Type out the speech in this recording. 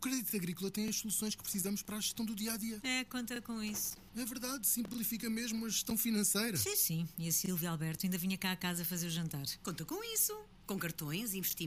Crédito Agrícola tem as soluções que precisamos para a gestão do dia-a-dia. Conta com isso. É verdade, simplifica mesmo a gestão financeira. Sim. E a Silvia Alberto ainda vinha cá a casa fazer o jantar. Conta com isso. Com cartões, investimentos